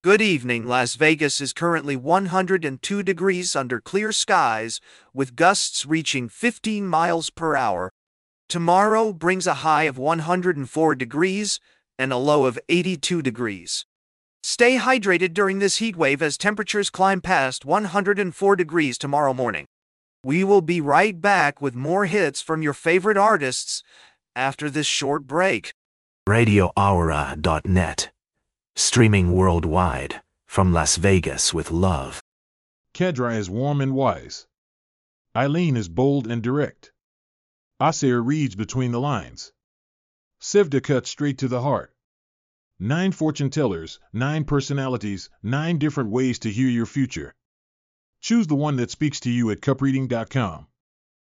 Good evening. Las Vegas is currently 102 degrees under clear skies, with gusts reaching 15 miles per hour. Tomorrow brings a high of 104 degrees and a low of 82 degrees. Stay hydrated during this heat wave as temperatures climb past 104 degrees tomorrow morning. We will be right back with more hits from your favorite artists after this short break. RadioAura.net. Streaming worldwide from Las Vegas with love. Kedra is warm and wise. Eileen is bold and direct. Asir reads between the lines. Sivda cuts straight to the heart. 9 fortune tellers, 9 personalities, 9 different ways to hear your future. Choose the one that speaks to you at cupreading.com.